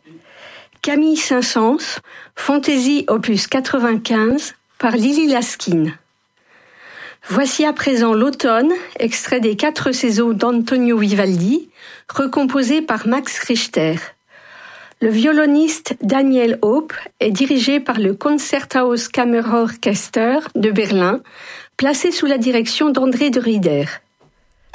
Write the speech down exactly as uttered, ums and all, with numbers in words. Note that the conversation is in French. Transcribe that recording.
Camille Saint-Saëns, Fantaisie opus quatre-vingt-quinze par Lily Laskin. Voici à présent l'automne, extrait des quatre saisons d'Antonio Vivaldi, recomposé par Max Richter. Le violoniste Daniel Hope est dirigé par le Concerthaus Kammerorchester de Berlin, placé sous la direction d'André de Rieder.